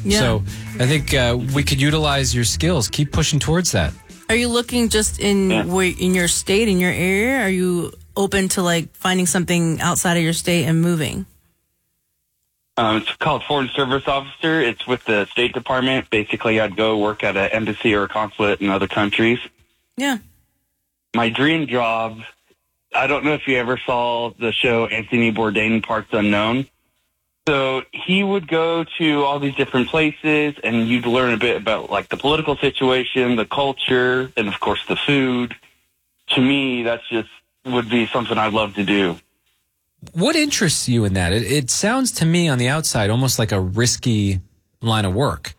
Yeah. So I think we could utilize your skills. Keep pushing towards that. Are you looking just in in your state, in your area? Are you open to like finding something outside of your state and moving? It's called Foreign Service Officer. It's with the State Department. Basically, I'd go work at an embassy or a consulate in other countries. Yeah. My dream job, I don't know if you ever saw the show Anthony Bourdain, Parts Unknown. So he would go to all these different places, and you'd learn a bit about like the political situation, the culture, and of course the food. To me, that's just would be something I'd love to do. What interests you in that? It sounds to me on the outside almost like a risky line of work.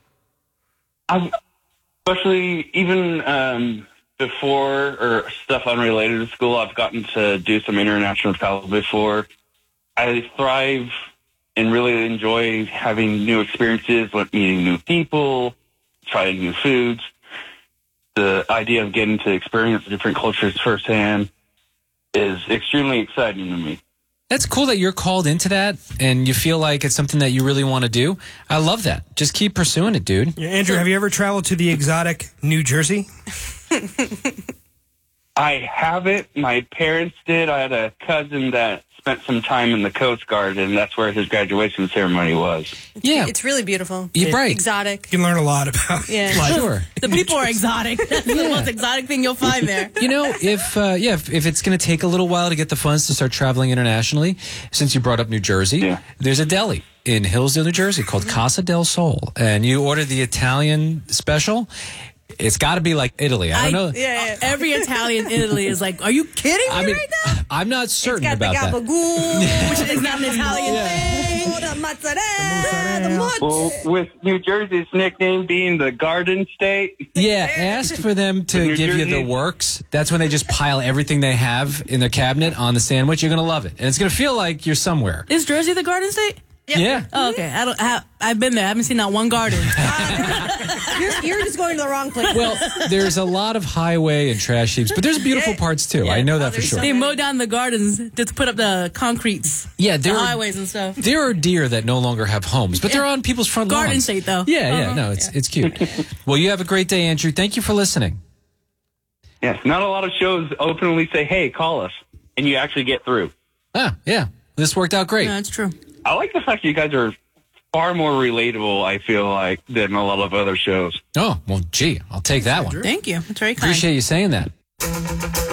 Especially even before or stuff unrelated to school, I've gotten to do some international travel before. I thrive and really enjoy having new experiences, like meeting new people, trying new foods. The idea of getting to experience different cultures firsthand is extremely exciting to me. That's cool that you're called into that and you feel like it's something that you really want to do. I love that. Just keep pursuing it, dude. Yeah, Andrew, have you ever traveled to the exotic New Jersey? I haven't. My parents did. I had a cousin that spent some time in the Coast Guard, and that's where his graduation ceremony was. Yeah. It's really beautiful. You're right. Exotic. You can learn a lot about life. Sure. The people are exotic. That's the most exotic thing you'll find there. You know, if it's going to take a little while to get the funds to start traveling internationally, since you brought up New Jersey, there's a deli in Hillsdale, New Jersey called Casa del Sol, and you order the Italian special. It's got to be like Italy. I don't know. Yeah. Every Italian in Italy is like, are you kidding me right now? I'm not certain It's got about the that. gabagool, which is not an Italian thing. The mozzarella, the Well, with New Jersey's nickname being the Garden State. Yeah, ask for them to New give you the Jersey. works. That's when they just pile everything they have in their cabinet on the sandwich. You're going to love it. And it's going to feel like you're somewhere. Is Jersey the Garden State? Yeah. Oh, okay. I've been there. I haven't seen not one garden. You're just going to the wrong place. Well, there's a lot of highway and trash heaps, but there's beautiful parts too. I know that for sure. They mow down the gardens to put up the concretes. Yeah, the highways and stuff. There are deer that no longer have homes, but they're on people's front lawns. Garden State, though. Yeah, no, it's cute. Well, you have a great day, Andrew. Thank you for listening. Yes, not a lot of shows openly say, hey, call us, and you actually get through. Ah, yeah. This worked out great. No, that's true. I like the fact that you guys are far more relatable, I feel like, than a lot of other shows. Oh, well, gee, I'll take that one. Thank you. It's very kind. Appreciate you saying that.